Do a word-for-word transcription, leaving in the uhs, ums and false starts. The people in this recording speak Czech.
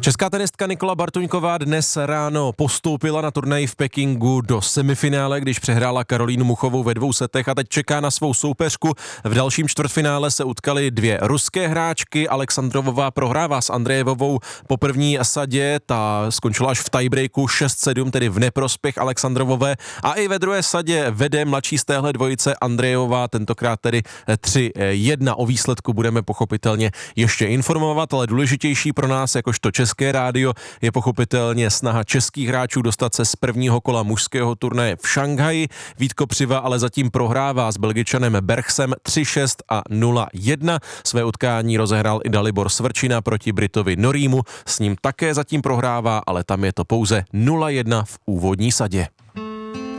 Česká tenistka Nikola Bartoňková dnes ráno postoupila na turnaj v Pekingu do semifinále, když přehrála Karolínu Muchovou ve dvou setech a teď čeká na svou soupeřku. V dalším čtvrtfinále se utkaly dvě ruské hráčky. Alexandrovová prohrává s Andrejevovou po první sadě, ta skončila až v tiebreaku šest sedm, tedy v neprospěch Alexandrovové. A i ve druhé sadě vede mladší z téhle dvojice Andrejevová, tentokrát tedy tři jedna. O výsledku budeme pochopitelně ještě informovat, ale důležitější pro nás, jakožto České rádio, je pochopitelně snaha českých hráčů dostat se z prvního kola mužského turnaje v Šanghaji. Vítko Přiva ale zatím prohrává s Belgičanem Bergsem tři šest a nula jedna. Své utkání rozehrál i Dalibor Svrčina proti Britovi Norímu. S ním také zatím prohrává, ale tam je to pouze nula jedna v úvodní sadě.